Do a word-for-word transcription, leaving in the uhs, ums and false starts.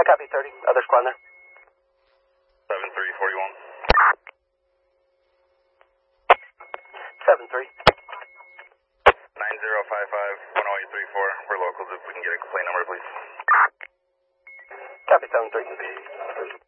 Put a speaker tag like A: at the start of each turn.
A: Copy thirty. Other squad there.
B: seven three forty-one.
A: seven three.
B: nine zero five five one oh eight three four. We're locals if we can get a complaint number, please.
A: Copy seven three.